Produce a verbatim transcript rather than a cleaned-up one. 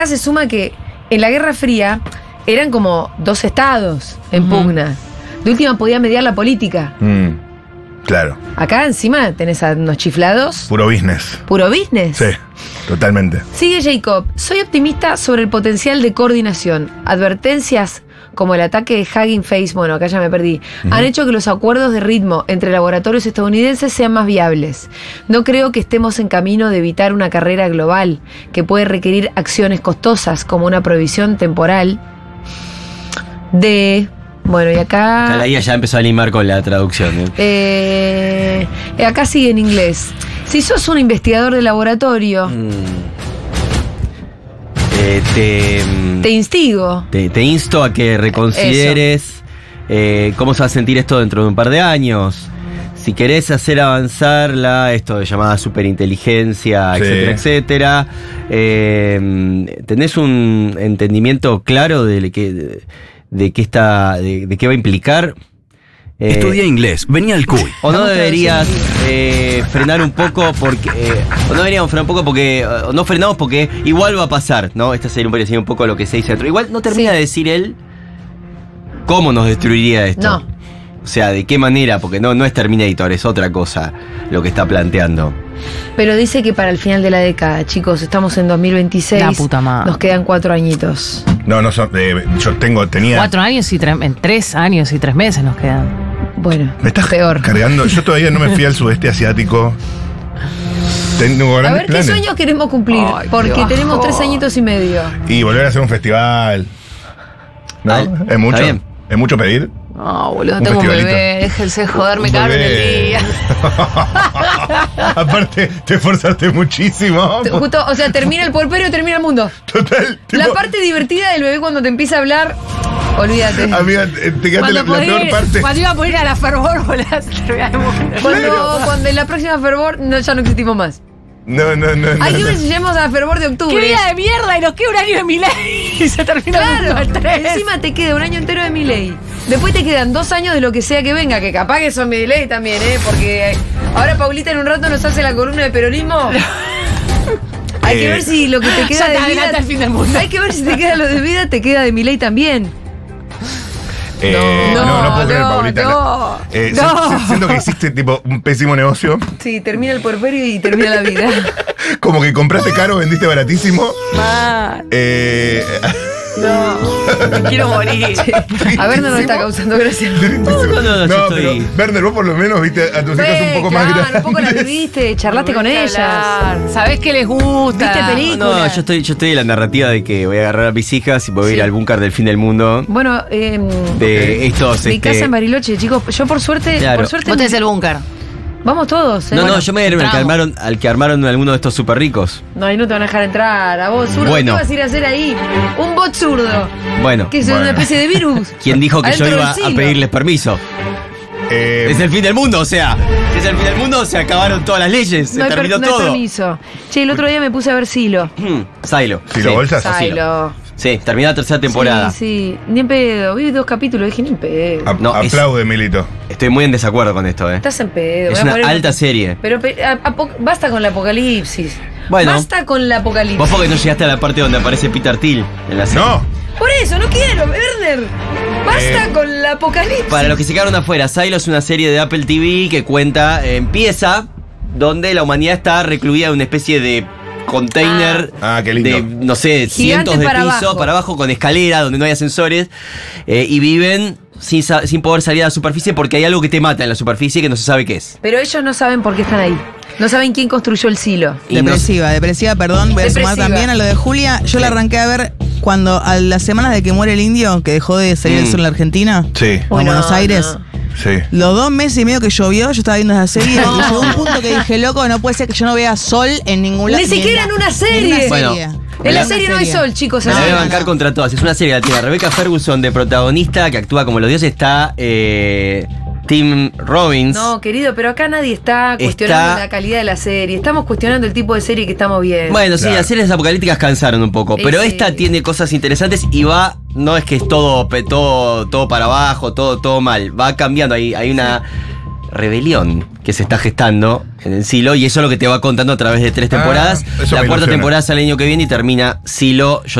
Se suma que en la Guerra Fría eran como dos estados en uh-huh. pugna. De última podía mediar la política. Mm, claro. Acá encima tenés a unos chiflados. Puro business. Puro business. Sí, totalmente. Sigue Jacob. Soy optimista sobre el potencial de coordinación. Advertencias como el ataque de Hugging Face, bueno, acá ya me perdí, uh-huh. han hecho que los acuerdos de ritmo entre laboratorios estadounidenses sean más viables. No creo que estemos en camino de evitar una carrera global que puede requerir acciones costosas como una provisión temporal de... Bueno, y acá... Acá la I A ya empezó a limar con la traducción. ¿eh? Eh, acá sigue en inglés. Si sos un investigador de laboratorio... Mm. Eh, te, te instigo. Te, te insto a que reconsideres eh, cómo se va a sentir esto dentro de un par de años. Si querés hacer avanzar la, esto de llamada superinteligencia, sí. etcétera, etcétera, eh, ¿tenés un entendimiento claro de que, de, de qué está, de, de qué va a implicar? Eh, Estudié inglés, venía al C U I. O no deberías eh, frenar un poco porque. Eh, o no deberíamos frenar un poco porque. O no frenamos porque igual va a pasar, ¿no? Esta sería un, un poco lo que se dice dentro. Igual no termina sí. de decir él cómo nos destruiría esto. No. O sea, de qué manera, porque no, no es Terminator, es otra cosa lo que está planteando. Pero dice que para el final de la década, chicos, estamos en dos mil veintiséis. La puta madre. Nos quedan cuatro añitos. No, no son. Eh, yo tengo, tenía. Cuatro años y tres. En tres años y tres meses nos quedan. Bueno, me estás peor. Cargando. Yo todavía no me fui al sudeste asiático. Tengo a grandes ver, ¿qué planes. sueños queremos cumplir? Ay, porque tenemos tres añitos y medio. Y volver a hacer un festival. ¿No? Ay, ¿Es mucho? ¿Es mucho pedir? No, boludo, un tengo un bebé. Déjense joderme caro en el día. Aparte, te esforzaste muchísimo. Justo, o sea, termina el puerperio y termina el mundo. Total. Tipo, la parte divertida del bebé cuando te empieza a hablar, olvídate. Amiga, te quedaste la, la peor parte. Cuando iba a poner a la fervor, boludo, se terminamos. Cuando, cuando en la próxima fervor no, ya no existimos más. No, no, no. Hay no, que ver no. si llegamos a la fervor de octubre. ¡Qué vida de mierda! Y nos queda un año de Milei y se termina claro, el tres. Encima te queda un año entero de Milei. Después te quedan dos años de lo que sea que venga, que capaz que son Milei también, ¿eh? Porque ahora Paulita en un rato nos hace la columna de peronismo. Hay que Eh, ver si lo que te queda ya te de vida. el fin del mundo. Hay que ver si te queda lo de vida, te queda de Milei también. Eh, no, no, no puedo creer, no, Paulita. no, eh, no. si- Siento que hiciste tipo un pésimo negocio. Sí, termina el puerperio y termina la vida. Como que compraste caro, vendiste baratísimo. Man, Eh, no, me quiero morir. A ver, no nos está causando gracia. tristísimo. no, no, yo pero estoy- Werner, vos por lo menos viste a tus hijas un poco más claro, grandes. un poco las viviste, charlaste con ellas. ¿Sabés qué les gusta? ¿Viste películas? No, yo estoy, yo estoy en la narrativa de que voy a agarrar a mis hijas y voy a ir Sí. al búnker del fin del mundo. Bueno, eh, De estos. mi este, casa en Bariloche, chicos. Yo por suerte, Claro. por suerte. Vos tenés el búnker. Vamos todos, ¿eh? No, Bueno, no, yo me voy a ir al que entramos. armaron, al que armaron alguno de estos super ricos. No, ahí no te van a dejar entrar. A vos, zurdo, Bueno. ¿qué vas a ir a hacer ahí? Un bot zurdo. Bueno, Que es Bueno. una especie de virus. ¿quién dijo que yo Adentro del iba a silo. pedirles permiso? Eh, Es el fin del mundo, o sea, es el fin del mundo, se acabaron todas las leyes, se No hay, per- terminó no hay todo. permiso. Che, el otro día me puse a ver Silo. Silo. ¿Silo sí. Bolsas? Silo. Silo. Sí, terminó la tercera temporada. Sí, sí. Ni en pedo. Vi dos capítulos, dije ni en pedo. ap- No, es- aplaude, Milito. Estoy muy en desacuerdo con esto, eh. Estás en pedo. Es voy a una poner- alta serie. Pero pe- a- apo- basta con el apocalipsis. Bueno. Basta con el apocalipsis. Vos porque no llegaste a la parte donde aparece Peter Thiel en la serie. No. Por eso, no quiero, Werner. Basta Eh, con el apocalipsis. Para los que se quedaron afuera, Silo es una serie de Apple T V que cuenta, eh, empieza donde la humanidad está recluida en una especie de container Ah. Ah, qué lindo. de, no sé, Gigante cientos de para pisos abajo. para abajo con escalera donde no hay ascensores eh, y viven sin, sa- sin poder salir a la superficie porque hay algo que te mata en la superficie que no se sabe qué es. Pero ellos no saben por qué están ahí. No saben quién construyó el silo. Y no- Depresiva, depresiva, perdón, voy a Depresiva. sumar también a lo de Julia. Yo la Sí. arranqué a ver cuando a las semanas de que muere el indio, que dejó de salir el Mm. sol en la Argentina, Sí, o en Uy, Buenos no, Aires. no. sí. Los dos meses y medio que llovió, yo estaba viendo esa serie y llegó un punto que dije, loco, no puede ser que yo no vea sol en ningún lado. Ni siquiera en una serie. Bueno, En la Una serie no hay sol, chicos. Me así la voy a que- bancar contra todas. Es una serie que tiene Rebecca Ferguson de protagonista que actúa como los dioses. Está eh, Tim Robbins. No, querido, pero acá nadie está cuestionando Está- la calidad de la serie. Estamos cuestionando el tipo de serie que estamos viendo. Bueno, sí, Claro. las series apocalípticas cansaron un poco, Sí, pero sí. esta tiene cosas interesantes y va, no es que es todo, pe- todo, todo para abajo, todo, todo mal, va cambiando, hay, hay una, rebelión que se está gestando en el Silo, y eso es lo que te va contando a través de tres temporadas. Ah, eso la me cuarta ilusiona. temporada sale el año que viene y termina Silo. Yo